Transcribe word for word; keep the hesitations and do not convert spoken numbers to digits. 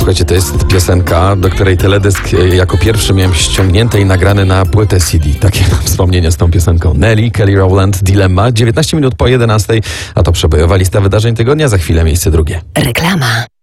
Słuchajcie, to jest piosenka, do której teledysk e, jako pierwszy miałem ściągnięty i nagrany na płytę C D. Takie mam wspomnienia z tą piosenką. Nelly, Kelly Rowland, Dilemma. dziewiętnaście minut po jedenastej, a to przebojowa lista wydarzeń tygodnia. Za chwilę miejsce drugie. Reklama.